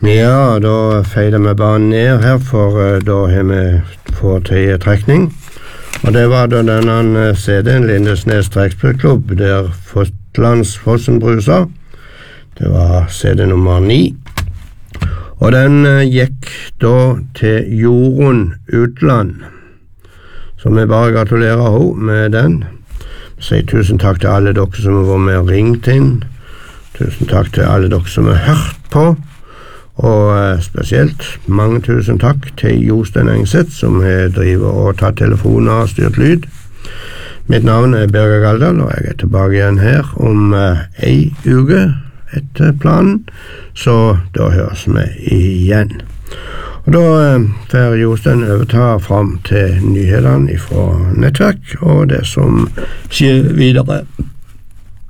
Ja, da feide vi bare ned her, for da har vi fått til trekning. Og det var da denne CD-en, Lindesnes Trekkspillklubb, der Fotlandsfossen brusa. Det var CD nummer 9. Og den gikk da til Jorunn Utland. Så vi bare gratulerer henne med den. Sier tusen takk til alle dere som har vært med og ringt inn. Tusen takk til alle dere som har hørt på. Og spesielt mange tusen takk til Jostein Engseth, som har drivet og tatt telefoner og styrt lyd. Mitt navn er Birger Galdal, og jeg er tilbake igjen her om en uke etter planen, så da høres vi igjen. Og da får Jostein overta fram til nyhetene fra nettverk, og det som skjer videre.